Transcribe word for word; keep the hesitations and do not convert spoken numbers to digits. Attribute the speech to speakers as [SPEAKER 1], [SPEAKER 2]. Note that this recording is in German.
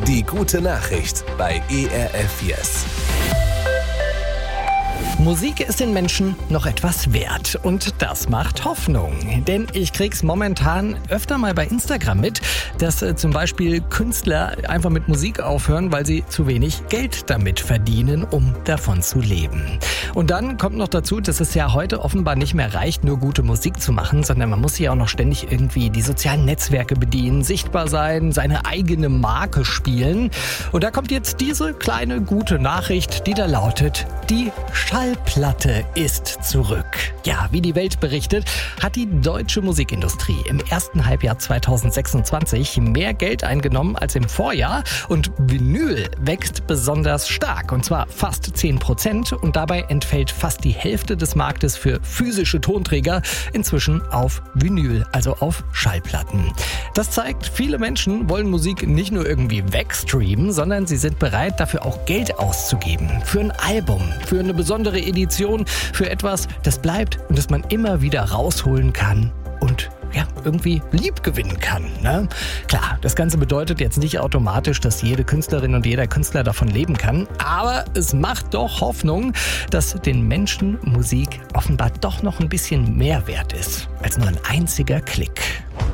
[SPEAKER 1] Die gute Nachricht bei E R F Yes.
[SPEAKER 2] Musik ist den Menschen noch etwas wert und das macht Hoffnung. Denn ich krieg's momentan öfter mal bei Instagram mit, dass äh, zum Beispiel Künstler einfach mit Musik aufhören, weil sie zu wenig Geld damit verdienen, um davon zu leben. Und dann kommt noch dazu, dass es ja heute offenbar nicht mehr reicht, nur gute Musik zu machen, sondern man muss ja auch noch ständig irgendwie die sozialen Netzwerke bedienen, sichtbar sein, seine eigene Marke spielen. Und da kommt jetzt diese kleine gute Nachricht, die da lautet: Die Schallplatte ist zurück. Ja, wie die Welt berichtet, hat die deutsche Musikindustrie im ersten Halbjahr zweitausendsechsundzwanzig mehr Geld eingenommen als im Vorjahr und Vinyl wächst besonders stark, und zwar fast zehn Prozent, und dabei entfällt fast die Hälfte des Marktes für physische Tonträger inzwischen auf Vinyl, also auf Schallplatten. Das zeigt, viele Menschen wollen Musik nicht nur irgendwie wegstreamen, sondern sie sind bereit, dafür auch Geld auszugeben. Für ein Album, für eine besondere Edition, für etwas, das bleibt und das man immer wieder rausholen kann und ja, irgendwie lieb gewinnen kann. Ne? Klar, das Ganze bedeutet jetzt nicht automatisch, dass jede Künstlerin und jeder Künstler davon leben kann, aber es macht doch Hoffnung, dass den Menschen Musik offenbar doch noch ein bisschen mehr wert ist als nur ein einziger Klick.